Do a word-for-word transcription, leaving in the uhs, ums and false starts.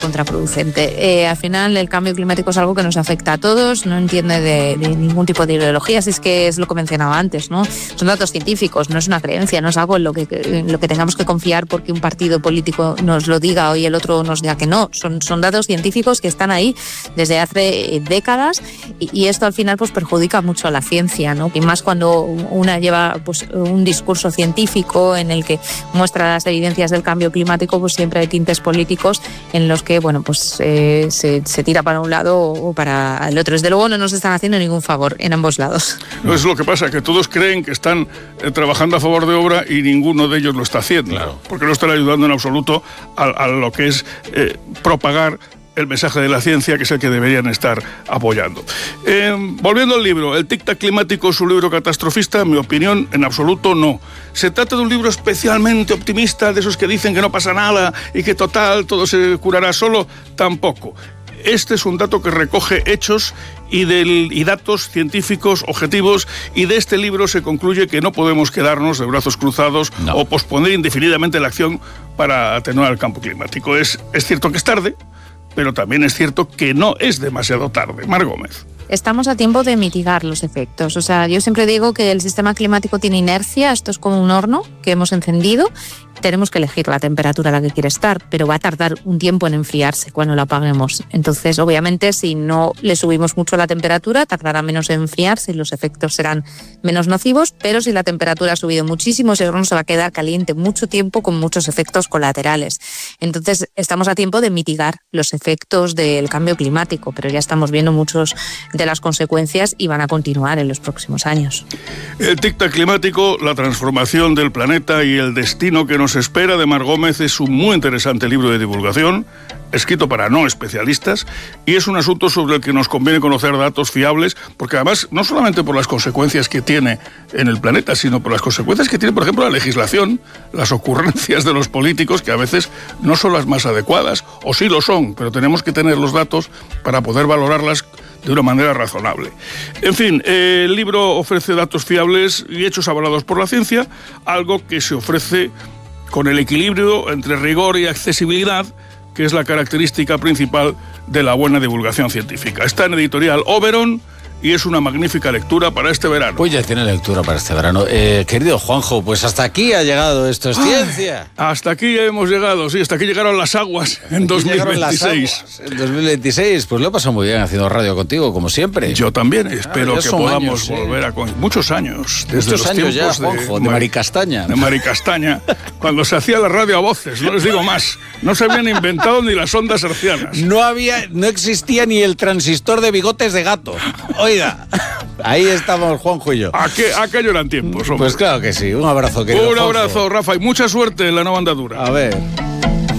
contraproducente. Eh, al final el cambio climático es algo que nos afecta a todos, no entiende de, de ningún tipo de ideología, si es que es lo que mencionaba antes, ¿no? Son datos científicos, no es una creencia, no es algo en lo que, en lo que tengamos que confiar porque un partido político nos lo diga o y el otro nos diga que no. Son, son datos científicos que están ahí desde hace décadas y, y esto al final pues perjudica mucho a la ciencia, ¿no? Y más cuando una lleva pues un discurso científico en el que muestra las evidencias del cambio climático, pues siempre hay tintes políticos en los que que bueno, pues eh, se, se tira para un lado o para el otro. Desde luego no nos están haciendo ningún favor en ambos lados. No es lo que pasa, que todos creen que están eh, trabajando a favor de obra y ninguno de ellos lo está haciendo, claro. Porque no están ayudando en absoluto a, a lo que es eh, propagar el mensaje de la ciencia, que es el que deberían estar apoyando. Eh, volviendo al libro, ¿el tic-tac climático es un libro catastrofista? En mi opinión, en absoluto no. ¿Se trata de un libro especialmente optimista, de esos que dicen que no pasa nada y que total, todo se curará solo? Tampoco. Este es un dato que recoge hechos y, del, y datos científicos objetivos, y de este libro se concluye que no podemos quedarnos de brazos cruzados no. o posponer indefinidamente la acción para atenuar el cambio climático. Es, es cierto que es tarde, pero también es cierto que no es demasiado tarde. Mar Gómez. Estamos a tiempo de mitigar los efectos. O sea, yo siempre digo que el sistema climático tiene inercia, esto es como un horno que hemos encendido. Tenemos que elegir la temperatura a la que quiere estar, pero va a tardar un tiempo en enfriarse cuando lo apaguemos. Entonces, obviamente, si no le subimos mucho la temperatura, tardará menos en enfriarse y los efectos serán menos nocivos, pero si la temperatura ha subido muchísimo, ese horno se va a quedar caliente mucho tiempo con muchos efectos colaterales. Entonces, estamos a tiempo de mitigar los efectos del cambio climático, pero ya estamos viendo muchos de las consecuencias y van a continuar en los próximos años. El tic-tac climático, la transformación del planeta y el destino que nos espera, de Mar Gómez, es un muy interesante libro de divulgación, escrito para no especialistas, y es un asunto sobre el que nos conviene conocer datos fiables, porque además, no solamente por las consecuencias que tiene en el planeta, sino por las consecuencias que tiene, por ejemplo, la legislación, las ocurrencias de los políticos, que a veces no son las más adecuadas, o sí lo son, pero tenemos que tener los datos para poder valorarlas de una manera razonable. En fin, eh, el libro ofrece datos fiables y hechos avalados por la ciencia, algo que se ofrece con el equilibrio entre rigor y accesibilidad, que es la característica principal de la buena divulgación científica. Está en editorial Oberon y es una magnífica lectura para este verano. Pues ya tiene lectura para este verano. Eh, querido Juanjo, pues hasta aquí ha llegado Esto es Ciencia. Ay, hasta aquí hemos llegado, sí, hasta aquí llegaron las aguas en dos mil veintiséis. Aguas, en dos mil veintiséis, pues lo he pasado muy bien haciendo radio contigo, como siempre. Yo también, espero ah, que podamos años, sí. volver a... Con... Muchos años. Desde Muchos los años tiempos ya, Juanjo, de, de Maricastaña. De Maricastaña, cuando se hacía la radio a voces, no les digo más. No se habían inventado ni las ondas hercianas. No había, no existía ni el transistor de bigotes de gato. Oiga... Ahí estamos, Juanjo y yo. Aqu- aquello eran tiempos, hombre. Pues claro que sí. Un abrazo, querido Un Juanjo. abrazo, Rafa, y mucha suerte en la nueva andadura. A ver...